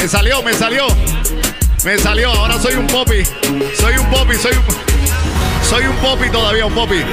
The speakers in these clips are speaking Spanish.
Me salió. Ahora soy un popi. Soy un popi todavía, un popi.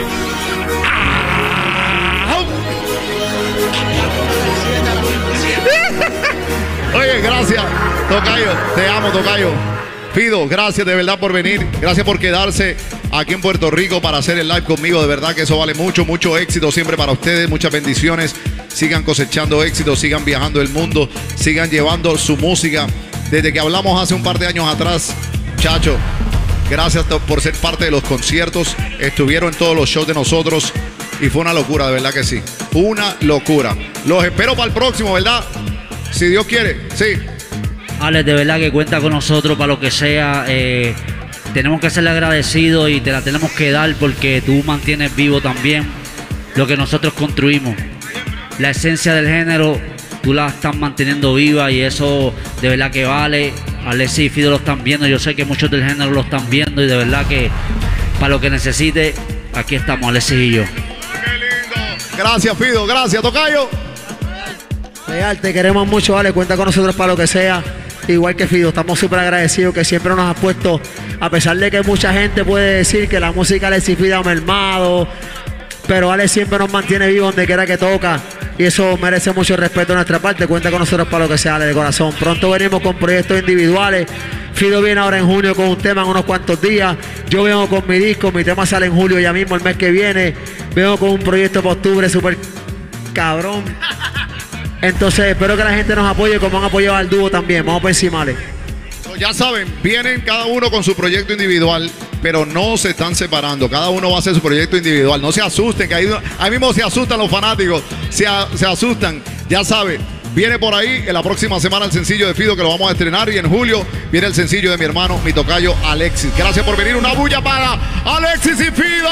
Oye, gracias, tocayo. Te amo, tocayo. Fido, gracias de verdad por venir. Gracias por quedarse aquí en Puerto Rico para hacer el live conmigo. De verdad que eso vale mucho, mucho éxito siempre para ustedes. Muchas bendiciones. Sigan cosechando éxito, sigan viajando el mundo, sigan llevando su música. Desde que hablamos hace un par de años atrás, chacho, gracias por ser parte de los conciertos. Estuvieron en todos los shows de nosotros y fue una locura, de verdad que sí. Una locura. Los espero para el próximo, ¿verdad? Si Dios quiere, sí. Alex, de verdad que cuenta con nosotros para lo que sea. Tenemos que serle agradecidos y te la tenemos que dar porque tú mantienes vivo también lo que nosotros construimos. La esencia del género, tú la estás manteniendo viva y eso de verdad que vale. Alexis y Fido lo están viendo, yo sé que muchos del género lo están viendo y de verdad que para lo que necesite, aquí estamos Alexis y yo. ¡Qué lindo! Gracias, Fido, gracias, tocayo. Real, te queremos mucho, vale, cuenta con nosotros para lo que sea. Igual que Fido, estamos súper agradecidos que siempre nos has puesto, a pesar de que mucha gente puede decir que la música de Alexis y Fido ha mermado, pero Alex siempre nos mantiene vivo donde quiera que toca y eso merece mucho respeto de nuestra parte. Cuenta con nosotros para lo que sea, Alex, de corazón. Pronto venimos con proyectos individuales. Fido viene ahora en junio con un tema en unos cuantos días. Yo vengo con mi disco, mi tema sale en julio ya mismo, el mes que viene. Vengo con un proyecto para octubre súper cabrón. Entonces espero que la gente nos apoye como han apoyado al dúo también. Vamos por encima, Alex. Ya saben, vienen cada uno con su proyecto individual, pero no se están separando. Cada uno va a hacer su proyecto individual. No se asusten, que ahí mismo se asustan los fanáticos. Se asustan. Ya saben, viene por ahí en la próxima semana el sencillo de Fido que lo vamos a estrenar. Y en julio viene el sencillo de mi hermano, mi tocayo Alexis. Gracias por venir. Una bulla para Alexis y Fido.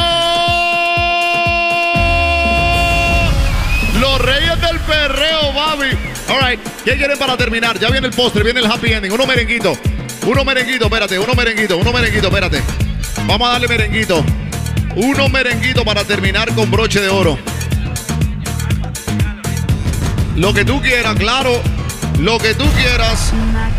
Los reyes del perreo, baby. All right. ¿Qué quieren para terminar? Ya viene el postre, viene el happy ending. Uno merenguito, espérate. Espérate. Vamos a darle merenguito. Uno merenguito para terminar con broche de oro. Lo que tú quieras, claro. Lo que tú quieras.